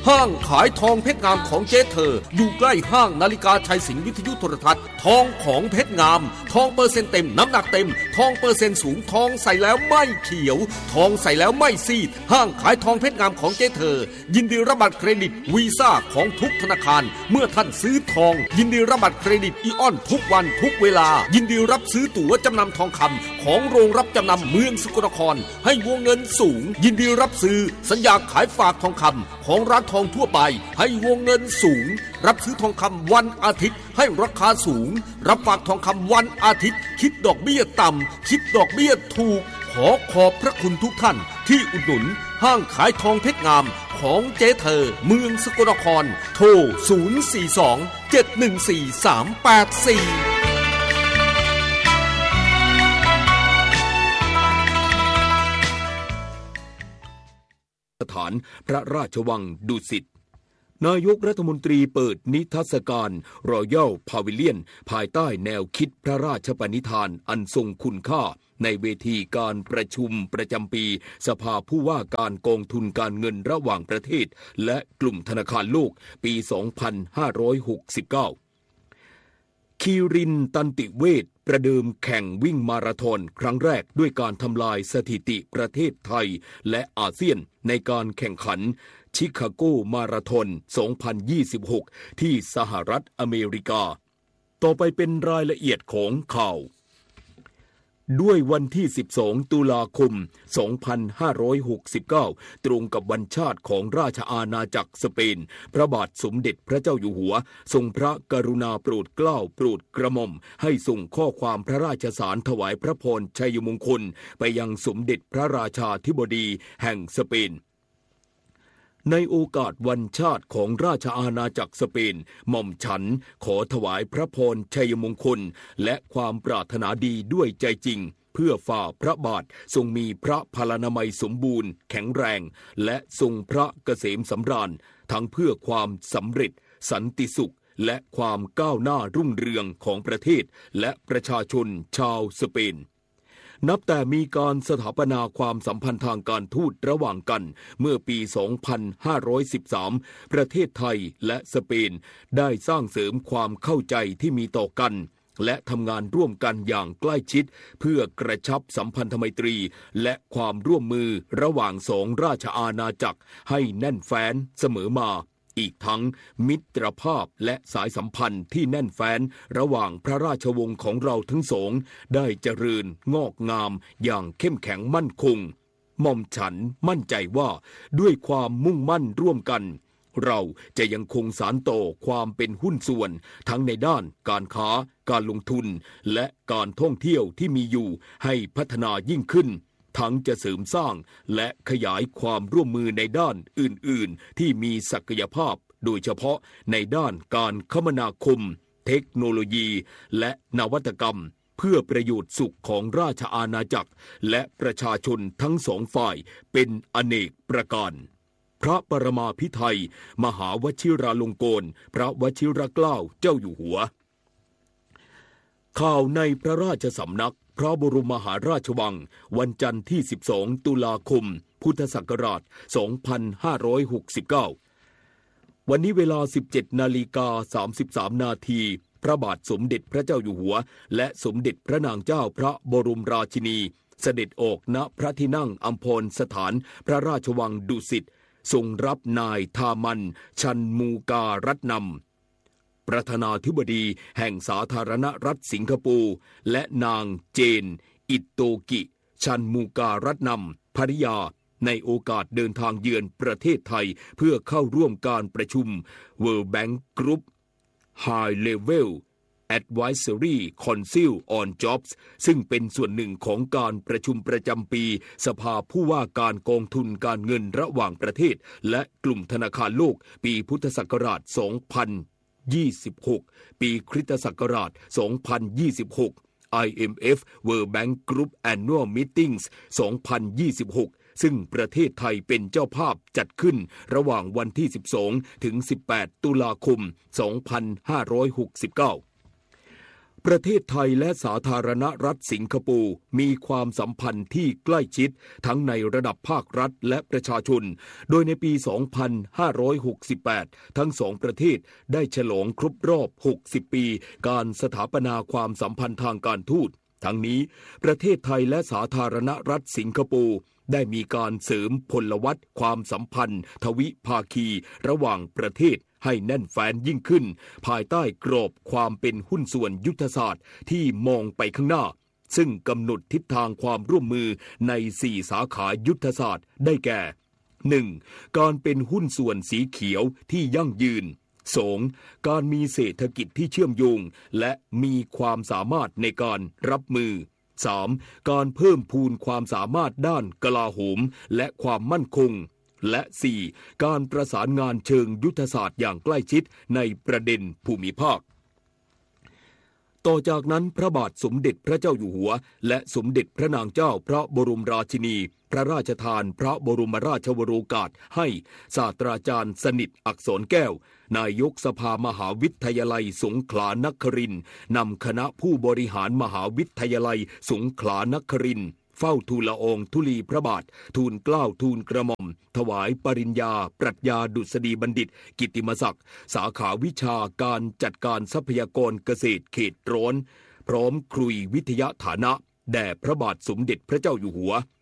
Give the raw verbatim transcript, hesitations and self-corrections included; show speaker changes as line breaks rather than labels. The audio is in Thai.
ห้างขายทองเพชรงามของเจ๊เธออยู่ใกล้ห้างนาฬิกาชัยสิงห์วิทยุโทรทัศน์ทองของเพชรงามทองเปอร์เซ็นต์เต็มน้ำหนักเต็มทองเปอร์เซ็นต์สูงทองใส่แล้วไม่เขียวทองใส่แล้วไม่ซีดห้างขายทองเพชรงามของเจ๊เธอยินดีรับบัตรเครดิตวีซ่าของทุกธนาคารเมื่อท่านซื้อทองยินดีรับบัตรเครดิตอีออนทุกวันทุกเวลายินดีรับซื้อตั๋วจำนำทองคำของโรงรับจำนำเมืองสกลนครให้วงเงินสูงยินดีรับซื้อสัญญาขายฝากทองคำของร้านทองทั่วไปให้วงเงินสูงรับซื้อทองคำวันอาทิตย์ให้ราคาสูงรับฝากทองคำวันอาทิตย์คิดดอกเบี้ยต่ำคิดดอกเบี้ยถูกขอขอบพระคุณทุกท่านที่อุดหนุนห้างขายทองเพชรงามของเจ๊เธอเมืองสกลนครโทรศูนย์ สี่ สอง เจ็ด หนึ่ง สี่ สาม แปด สี่
สถานพระราชวังดุสิตนายกรัฐมนตรีเปิดนิทรรศการรอยัลพาวิเลียนภายใต้แนวคิดพระราชปณิธานอันทรงคุณค่าในเวทีการประชุมประจำปีสภาผู้ว่าการกองทุนการเงินระหว่างประเทศและกลุ่มธนาคารโลกปี สองพันห้าร้อยหกสิบเก้า คีรินตันติเวชประเดิมแข่งวิ่งมาราธอนครั้งแรกด้วยการทำลายสถิติประเทศไทยและอาเซียนในการแข่งขันชิคาโกมาราธอน สองพันยี่สิบหก ที่สหรัฐอเมริกาต่อไปเป็นรายละเอียดของข่าวด้วยวันที่สิบสองตุลาคมสองพันห้าร้อยหกสิบเก้าตรงกับวันชาติของราชอาณาจักรสเปนพระบาทสมเด็จพระเจ้าอยู่หัวทรงพระกรุณาโปรดเกล้าโปรดกระหม่อมให้ส่งข้อความพระราชสารถวายพระพรชัยมงคลไปยังสมเด็จพระราชาธิบดีแห่งสเปนในโอกาสวันชาติของราชอาณาจักรสเปนหม่อมฉันขอถวายพระพรชัยมงคลและความปรารถนาดีด้วยใจจริงเพื่อฝ่าพระบาททรงมีพระพลานามัยสมบูรณ์แข็งแรงและทรงพระเกษมสำราญทั้งเพื่อความสำเร็จสันติสุขและความก้าวหน้ารุ่งเรืองของประเทศและประชาชนชาวสเปนนับแต่มีการสถาปนาความสัมพันธ์ทางการทูตระหว่างกันเมื่อปี สองพันห้าร้อยสิบสาม ประเทศไทยและสเปนได้สร้างเสริมความเข้าใจที่มีต่อกันและทำงานร่วมกันอย่างใกล้ชิดเพื่อกระชับสัมพันธไมตรีและความร่วมมือระหว่างสองราชอาณาจักรให้แน่นแฟ้นเสมอมาอีกทั้งมิตรภาพและสายสัมพันธ์ที่แน่นแฟ้นระหว่างพระราชวงศ์ของเราทั้งสองได้เจริญงอกงามอย่างเข้มแข็งมั่นคงหม่อมฉันมั่นใจว่าด้วยความมุ่งมั่นร่วมกันเราจะยังคงสานต่อความเป็นหุ้นส่วนทั้งในด้านการค้าการลงทุนและการท่องเที่ยวที่มีอยู่ให้พัฒนายิ่งขึ้นทั้งจะเสริมสร้างและขยายความร่วมมือในด้านอื่นๆที่มีศักยภาพโดยเฉพาะในด้านการคมนาคมเทคโนโลยีและนวัตกรรมเพื่อประโยชน์สุขของราชอาณาจักรและประชาชนทั้งสองฝ่ายเป็นอเนกประการพระปรมาภิไธยมหาวชิราลงกรณ์พระวชิรเกล้าเจ้าอยู่หัวข่าวในพระราชสำนักพระบรมมหาราชวังวันจันทร์ที่สิบสองตุลาคมพุทธศักราชสองพันห้าร้อยหกสิบเก้าวันนี้เวลา สิบเจ็ดนาฬิกาสามสิบสามนาทีพระบาทสมเด็จพระเจ้าอยู่หัวและสมเด็จพระนางเจ้าพระบรมราชินีเสด็จออกณพระที่นั่งอัมพรสถานพระราชวังดุสิตทรงรับนายทามันชันมูการัตนำประธานาธิบดีแห่งสาธารณรัฐสิงคโปร์และนางเจนอิโตกิชันมูการัตนำภริยาในโอกาสเดินทางเยือนประเทศไทยเพื่อเข้าร่วมการประชุม World Bank Group High Level Advisory Council on Jobs ซึ่งเป็นส่วนหนึ่งของการประชุมประจำปีสภาผู้ว่าการกองทุนการเงินระหว่างประเทศและกลุ่มธนาคารโลกปีพุทธศักราช สองพันยี่สิบหก ปีคริสตศักราช สองพันยี่สิบหก ไอ เอ็ม เอฟ World Bank Group Annual Meetings สองพันยี่สิบหก ซึ่งประเทศไทยเป็นเจ้าภาพจัดขึ้นระหว่างวันที่สิบสองถึงสิบแปดตุลาคมสองพันห้าร้อยหกสิบเก้าประเทศไทยและสาธารณรัฐสิงคโปร์มีความสัมพันธ์ที่ใกล้ชิดทั้งในระดับภาครัฐและประชาชนโดยในปี สองพันห้าร้อยหกสิบแปด ทั้งสองประเทศได้ฉลองครบรอบ หกสิบ ปีการสถาปนาความสัมพันธ์ทางการทูตทั้งนี้ประเทศไทยและสาธารณรัฐสิงคโปร์ได้มีการเสริมพลวัตความสัมพันธ์ทวิภาคีระหว่างประเทศให้แน่นแฟ้นยิ่งขึ้นภายใต้กรอบความเป็นหุ้นส่วนยุทธศาสตร์ที่มองไปข้างหน้าซึ่งกำหนดทิศทางความร่วมมือในสี่สาขายุทธศาสตร์ได้แก่ หนึ่ง. การเป็นหุ้นส่วนสีเขียวที่ยั่งยืน สอง. การมีเศรษฐกิจที่เชื่อมโยงและมีความสามารถในการรับมือ สาม. การเพิ่มพูนความสามารถด้านกลาโหมและความมั่นคงและ สี่. การประสานงานเชิงยุทธศาสตร์อย่างใกล้ชิดในประเด็นภูมิภาคต่อจากนั้นพระบาทสมเด็จพระเจ้าอยู่หัวและสมเด็จพระนางเจ้าพระบรมราชินีพระราชทานพระบรมราชวโรกาสให้ศาสตราจารย์สนิทอักษรแก้วนายกสภามหาวิทยาลัยสงขลานครินทร์นำคณะผู้บริหารมหาวิทยาลัยสงขลานครินทร์เฝ้าทูลละอองธุลีพระบาททูลเกล้าทูลกระหม่อมถวายปริญญาปรัชญาดุษฎีบัณฑิตกิตติมศักดิ์สาขาวิชาการจัดการทรัพยากรเกษตรเขตร้อนพร้อมครุยวิทยาฐานะแด่พระบาทสมเด็จพระเจ้าอยู่หัว